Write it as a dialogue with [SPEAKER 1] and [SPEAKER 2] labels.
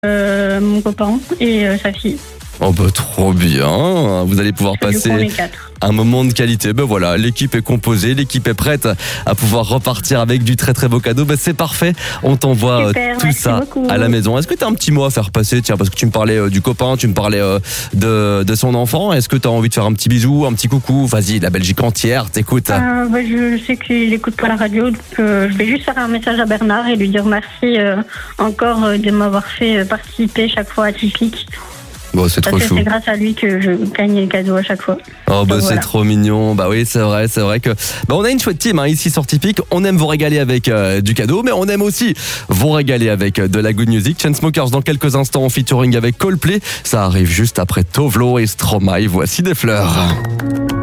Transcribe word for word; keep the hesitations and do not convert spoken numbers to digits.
[SPEAKER 1] Euh, mon copain et euh, sa fille.
[SPEAKER 2] Oh bah trop bien, vous allez pouvoir
[SPEAKER 1] Du coup, on
[SPEAKER 2] passer
[SPEAKER 1] est quatre.
[SPEAKER 2] un moment de qualité. Ben voilà, l'équipe est composée, l'équipe est prête à pouvoir repartir avec du très très beau cadeau. Ben c'est parfait, on t'envoie
[SPEAKER 1] Super,
[SPEAKER 2] tout
[SPEAKER 1] merci
[SPEAKER 2] ça
[SPEAKER 1] beaucoup.
[SPEAKER 2] à la maison. Est-ce que tu as un petit mot à faire passer? Tiens, parce que tu me parlais euh, du copain, tu me parlais euh, de, de son enfant. Est-ce que tu as envie de faire un petit bisou, un petit coucou? Vas-y, la Belgique entière t'écoute.
[SPEAKER 1] Euh, bah, je sais qu'il écoute pas la radio, donc euh, je vais juste faire un message à Bernard et lui dire merci euh, encore euh, de m'avoir fait euh, participer chaque fois à Typique.
[SPEAKER 2] Bon, c'est trop
[SPEAKER 1] Parce que
[SPEAKER 2] chou.
[SPEAKER 1] c'est grâce à lui que je gagne les cadeaux à chaque fois.
[SPEAKER 2] Oh bah
[SPEAKER 1] Donc,
[SPEAKER 2] c'est
[SPEAKER 1] voilà.
[SPEAKER 2] trop mignon. Bah oui, c'est vrai, c'est vrai que bah on a une chouette team hein, ici sur Typique. On aime vous régaler avec euh, du cadeau, mais on aime aussi vous régaler avec euh, de la good music. Chainsmokers dans quelques instants en featuring avec Coldplay. Ça arrive juste après Tovlo et Stromae. Voici des fleurs.